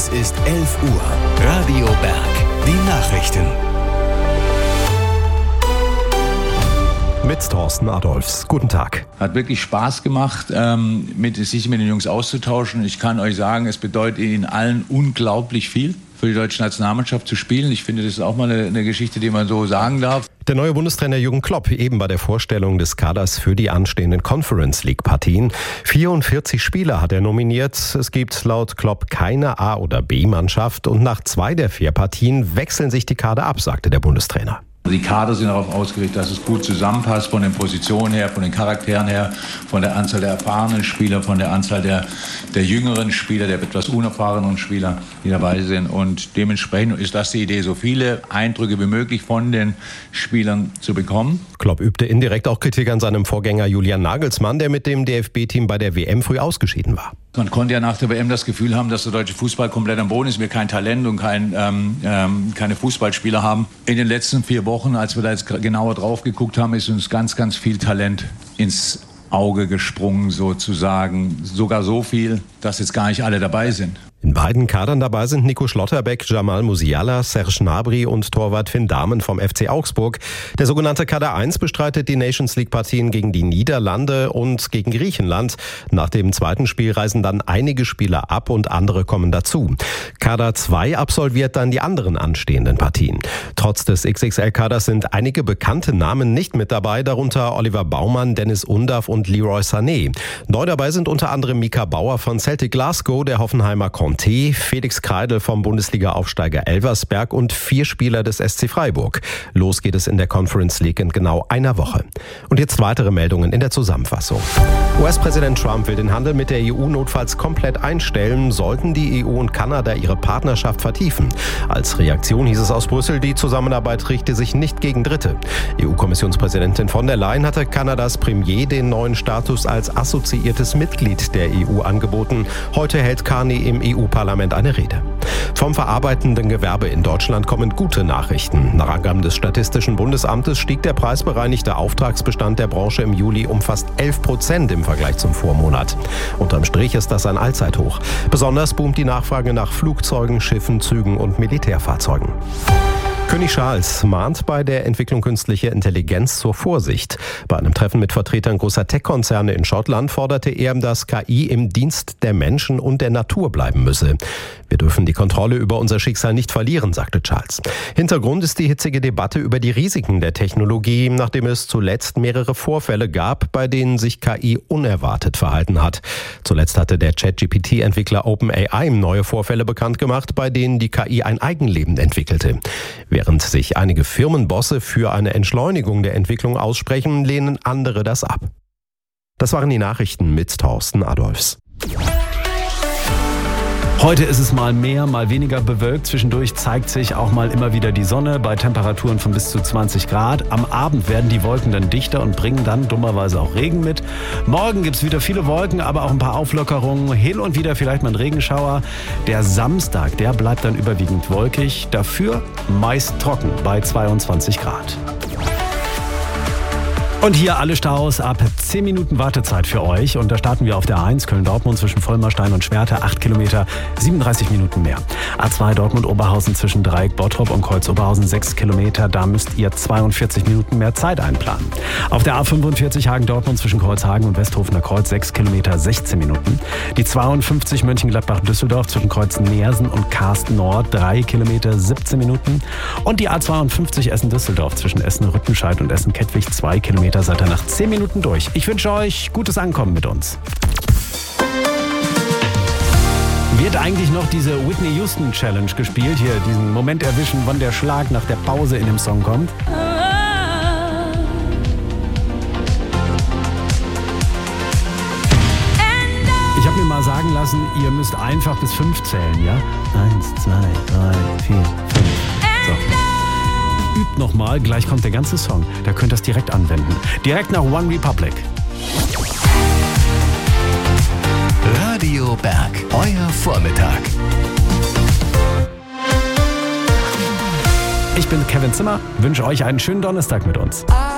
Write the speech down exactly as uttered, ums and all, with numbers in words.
Es ist elf Uhr. Radio Berg. Die Nachrichten. Mit Thorsten Adolfs. Guten Tag. Hat wirklich Spaß gemacht, ähm, mit, sich mit den Jungs auszutauschen. Ich kann euch sagen, es bedeutet ihnen allen unglaublich viel, für die deutsche Nationalmannschaft zu spielen. Ich finde, das ist auch mal eine, eine Geschichte, die man so sagen darf. Der neue Bundestrainer Jürgen Klopp eben bei der Vorstellung des Kaders für die anstehenden Conference League Partien. vierundvierzig Spieler hat er nominiert. Es gibt laut Klopp keine A- oder B-Mannschaft und nach zwei der vier Partien wechseln sich die Kader ab, sagte der Bundestrainer. Die Kader sind darauf ausgerichtet, dass es gut zusammenpasst, von den Positionen her, von den Charakteren her, von der Anzahl der erfahrenen Spieler, von der Anzahl der, der jüngeren Spieler, der etwas unerfahrenen Spieler, die dabei sind. Und dementsprechend ist das die Idee, so viele Eindrücke wie möglich von den Spielern zu bekommen. Klopp übte indirekt auch Kritik an seinem Vorgänger Julian Nagelsmann, der mit dem D F B-Team bei der W M früh ausgeschieden war. Man konnte ja nach der W M das Gefühl haben, dass der deutsche Fußball komplett am Boden ist, wir kein Talent und kein, ähm, ähm, keine Fußballspieler haben. In den letzten vier Wochen, als wir da jetzt genauer drauf geguckt haben, ist uns ganz, ganz viel Talent ins Auge gesprungen sozusagen. Sogar so viel, dass jetzt gar nicht alle dabei sind. In beiden Kadern dabei sind Nico Schlotterbeck, Jamal Musiala, Serge Gnabry und Torwart Finn Dahmen vom F C Augsburg. Der sogenannte Kader eins bestreitet die Nations League Partien gegen die Niederlande und gegen Griechenland. Nach dem zweiten Spiel reisen dann einige Spieler ab und andere kommen dazu. Kader zwei absolviert dann die anderen anstehenden Partien. Trotz des X X L-Kaders sind einige bekannte Namen nicht mit dabei, darunter Oliver Baumann, Dennis Undav und Leroy Sané. Neu dabei sind unter anderem Mika Bauer von Celtic Glasgow, der Hoffenheimer Conte, Felix Kreidel vom Bundesliga-Aufsteiger Elversberg und vier Spieler des S C Freiburg. Los geht es in der Conference League in genau einer Woche. Und jetzt weitere Meldungen in der Zusammenfassung. U S-Präsident Trump will den Handel mit der E U notfalls komplett einstellen, sollten die E U und Kanada ihre Partnerschaft vertiefen. Als Reaktion hieß es aus Brüssel, die Zusammenarbeit richte sich nicht gegen Dritte. E U-Kommissionspräsidentin von der Leyen hatte Kanadas Premier den neuen Status als assoziiertes Mitglied der E U angeboten. Heute hält Carney im E U-Parlament eine Rede. Vom verarbeitenden Gewerbe in Deutschland kommen gute Nachrichten. Nach Angaben des Statistischen Bundesamtes stieg der preisbereinigte Auftragsbestand der Branche im Juli um fast elf Prozent im Vergleich zum Vormonat. Unterm Strich ist das ein Allzeithoch. Besonders boomt die Nachfrage nach Flugzeugen, Schiffen, Zügen und Militärfahrzeugen. König Charles mahnt bei der Entwicklung künstlicher Intelligenz zur Vorsicht. Bei einem Treffen mit Vertretern großer Tech-Konzerne in Schottland forderte er, dass K I im Dienst der Menschen und der Natur bleiben müsse. Wir dürfen die Kontrolle über unser Schicksal nicht verlieren, sagte Charles. Hintergrund ist die hitzige Debatte über die Risiken der Technologie, nachdem es zuletzt mehrere Vorfälle gab, bei denen sich K I unerwartet verhalten hat. Zuletzt hatte der Chat-G P T-Entwickler OpenAI neue Vorfälle bekannt gemacht, bei denen die K I ein Eigenleben entwickelte. Während sich einige Firmenbosse für eine Entschleunigung der Entwicklung aussprechen, lehnen andere das ab. Das waren die Nachrichten mit Thorsten Adolfs. Heute ist es mal mehr, mal weniger bewölkt. Zwischendurch zeigt sich auch mal immer wieder die Sonne bei Temperaturen von bis zu zwanzig Grad. Am Abend werden die Wolken dann dichter und bringen dann dummerweise auch Regen mit. Morgen gibt es wieder viele Wolken, aber auch ein paar Auflockerungen. Hin und wieder vielleicht mal ein Regenschauer. Der Samstag, der bleibt dann überwiegend wolkig. Dafür meist trocken bei zweiundzwanzig Grad. Und hier alle Staus ab zehn Minuten Wartezeit für euch. Und da starten wir auf der eins Köln-Dortmund zwischen Vollmerstein und Schwerte, acht Kilometer, siebenunddreißig Minuten mehr. A zwei Dortmund-Oberhausen zwischen Dreieck-Bottrop und Kreuz-Oberhausen, sechs Kilometer, da müsst ihr zweiundvierzig Minuten mehr Zeit einplanen. Auf der A fünfundvierzig Hagen-Dortmund zwischen Kreuzhagen und Westhofener Kreuz, sechs Kilometer, sechzehn Minuten. Die zweiundfünfzig Mönchengladbach-Düsseldorf zwischen Kreuz-Neersen und Karsten-Nord, drei Kilometer, siebzehn Minuten. Und die A zweiundfünfzig Essen-Düsseldorf zwischen Essen-Rüttenscheid und Essen-Kettwig, zwei Kilometer. Da seid ihr nach zehn Minuten durch. Ich wünsche euch gutes Ankommen mit uns. Wird eigentlich noch diese Whitney Houston Challenge gespielt? Hier, diesen Moment erwischen, wann der Schlag nach der Pause in dem Song kommt. Ich habe mir mal sagen lassen, ihr müsst einfach bis fünf zählen, ja? Eins, zwei, drei, vier, fünf. So. Übt nochmal, gleich kommt der ganze Song. Da könnt ihr es direkt anwenden. Direkt nach One Republic. Radio Berg, euer Vormittag. Ich bin Kevin Zimmer, wünsche euch einen schönen Donnerstag mit uns.